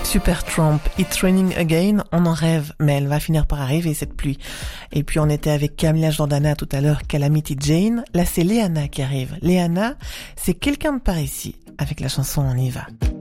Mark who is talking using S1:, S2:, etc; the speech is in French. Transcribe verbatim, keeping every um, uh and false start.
S1: Supertramp, It's Raining Again, on en rêve, mais elle va finir par arriver cette pluie. Et puis on était avec Camila Jordana tout à l'heure, Calamity Jane. Là c'est Léana qui arrive. Léana, c'est quelqu'un de par ici, avec la chanson On y va.